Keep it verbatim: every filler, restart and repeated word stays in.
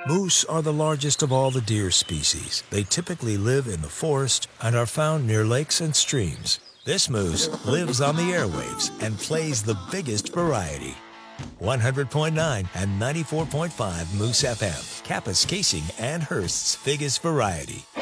Moose are the largest of all the deer species. They typically live in the forest and are found near lakes and streams. This moose lives on the airwaves and plays the biggest variety. one hundred point nine and ninety-four point five Moose F M, Kapa's Casing and Hearst's biggest variety.